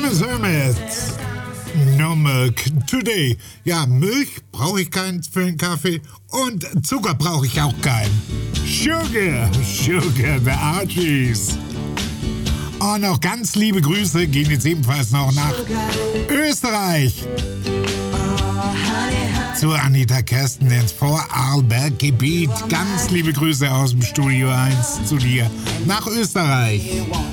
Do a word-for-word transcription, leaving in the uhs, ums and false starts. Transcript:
Somit No Milk Today. Ja, Milch brauche ich keinen für den Kaffee und Zucker brauche ich auch keinen. Sugar, Sugar, the Archies. Und noch ganz liebe Grüße gehen jetzt ebenfalls noch nach Österreich. Zu Anita Kersten ins Vorarlberg-Gebiet. Ganz liebe Grüße aus dem Studio eins zu dir nach Österreich.